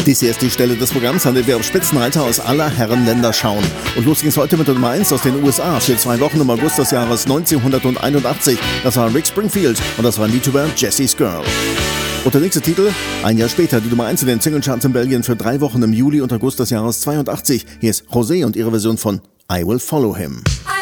Dies hier ist die Stelle des Programms, an der wir auf Spitzenreiter aus aller Herrenländer schauen. Und los ging's heute mit der Nummer 1 aus den USA für 2 Wochen im August des Jahres 1981. Das war Rick Springfield und das war Need to Wear Jessie's Girl. Und der nächste Titel, ein Jahr später, die Nummer 1 in den Singlecharts in Belgien für 3 Wochen im Juli und August des Jahres 82. Hier ist Rosé und ihre Version von I Will Follow Him.